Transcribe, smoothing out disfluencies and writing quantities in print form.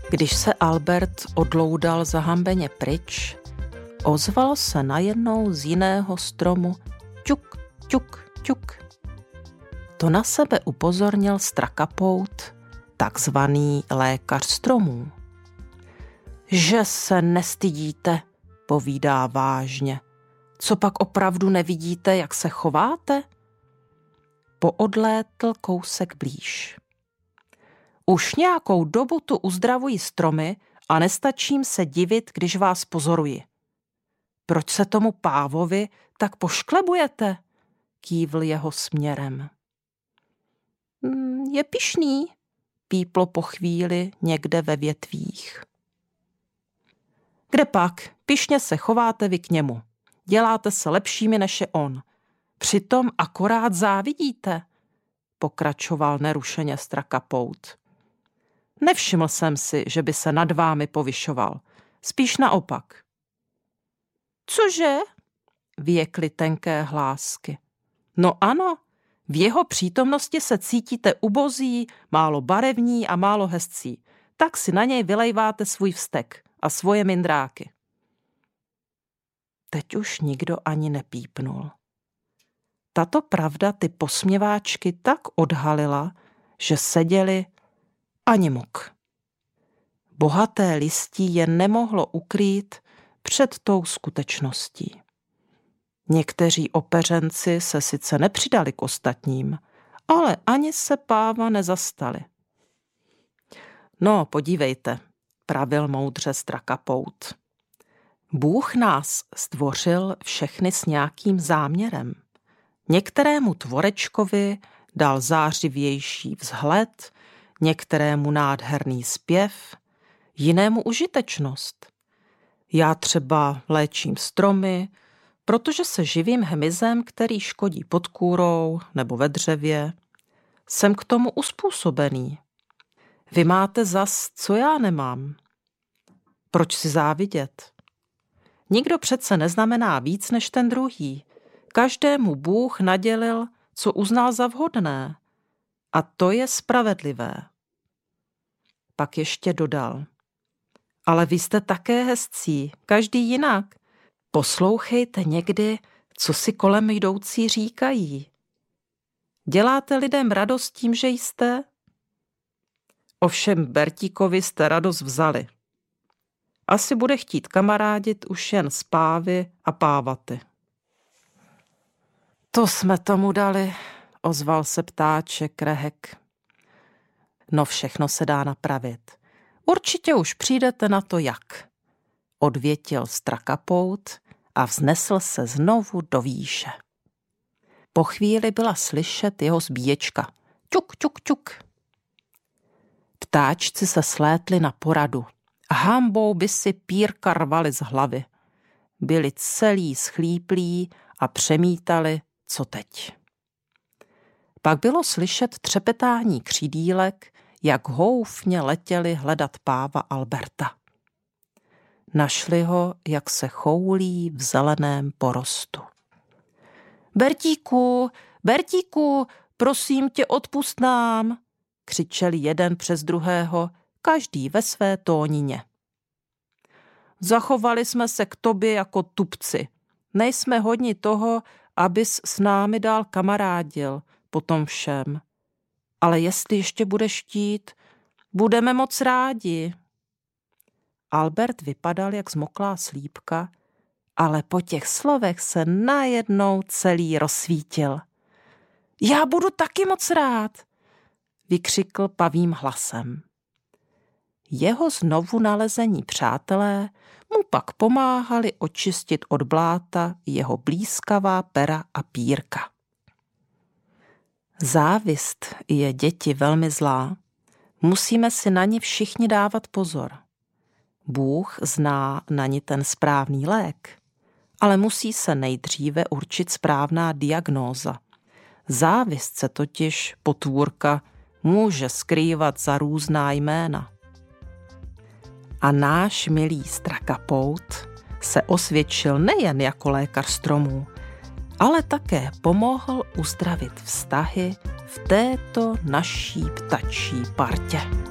Když se Albert odloudal zahambeně pryč, ozval se najednou z jiného stromu ťuk, ťuk, ťuk. To na sebe upozornil strakapout, takzvaný lékař stromů. Že se nestydíte, povídá vážně. Co pak opravdu nevidíte, jak se chováte? Poodlétl kousek blíž. Už nějakou dobu tu uzdravuji stromy a nestačím se divit, když vás pozoruji. Proč se tomu pávovi tak pošklebujete? Kývl jeho směrem. Je pyšný, píplo po chvíli někde ve větvích. Kde pak, pyšně se chováte vy k němu. Děláte se lepšími než je on. Přitom akorát závidíte, pokračoval nerušeně strakapout. Nevšiml jsem si, že by se nad vámi povyšoval. Spíš naopak. Cože? Vyjekly tenké hlásky. No ano, v jeho přítomnosti se cítíte ubozí, málo barevní a málo hezcí. Tak si na něj vylejváte svůj vztek a svoje mindráky. Teď už nikdo ani nepípnul. Tato pravda ty posměváčky tak odhalila, že seděli ani muk. Bohaté listí je nemohlo ukrýt před tou skutečností. Někteří opeřenci se sice nepřidali k ostatním, ale ani se páva nezastali. No, podívejte, pravil moudře strakapout. Bůh nás stvořil všechny s nějakým záměrem. Některému tvorečkovi dal zářivější vzhled, některému nádherný zpěv, jinému užitečnost. Já třeba léčím stromy, protože se živím hmyzem, který škodí pod kůrou nebo ve dřevě. Jsem k tomu uspůsobený. Vy máte zas, co já nemám. Proč si závidět? Nikdo přece neznamená víc než ten druhý. Každému Bůh nadělil, co uznal za vhodné. A to je spravedlivé. Pak ještě dodal. Ale vy jste také hezcí, každý jinak. Poslouchejte někdy, co si kolem jdoucí říkají. Děláte lidem radost tím, že jste? Ovšem Bertíkovi jste radost vzali. Asi bude chtít kamarádit už jen s pávy a pávaty. To jsme tomu dali, ozval se ptáček Rehek. No všechno se dá napravit. Určitě už přijdete na to jak. Odvětil strakapout a vznesl se znovu do výše. Po chvíli byla slyšet jeho zbíječka. Ťuk, ťuk, ťuk. Ptáčci se slétli na poradu a hambou by si pírka rvali z hlavy. Byli celí schlíplí a přemítali, co teď. Pak bylo slyšet třepetání křídílek, jak houfně letěli hledat páva Alberta. Našli ho, jak se choulí v zeleném porostu. Bertíku, Bertíku, prosím tě, odpusť nám, křičeli jeden přes druhého, každý ve své tónině. Zachovali jsme se k tobě jako tupci. Nejsme hodni toho, abys s námi dál kamarádil po tom všem. Ale jestli ještě budeš chtít, budeme moc rádi. Albert vypadal jak zmoklá slípka, ale po těch slovech se najednou celý rozsvítil. Já budu taky moc rád, vykřikl pavým hlasem. Jeho znovu nalezení přátelé mu pak pomáhali očistit od bláta jeho blízkavá pera a pírka. Závist je, děti, velmi zlá. Musíme si na ni všichni dávat pozor. Bůh zná na ni ten správný lék, ale musí se nejdříve určit správná diagnóza. Závist se totiž, potvůrka, může skrývat za různá jména. A náš milý strakapout se osvědčil nejen jako lékař stromů, ale také pomohl uzdravit vztahy v této naší ptačí partě.